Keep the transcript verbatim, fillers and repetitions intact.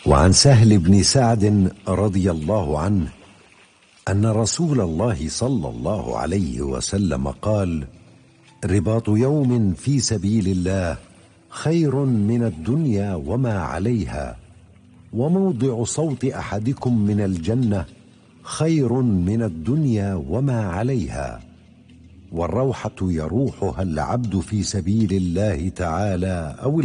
وعن سهل بن سعد رضي الله عنه أن رسول الله صلى الله عليه وسلم قال: رباط يوم في سبيل الله خير من الدنيا وما عليها، وموضع صوت أحدكم من الجنة خير من الدنيا وما عليها، والروحة يروحها العبد في سبيل الله تعالى أو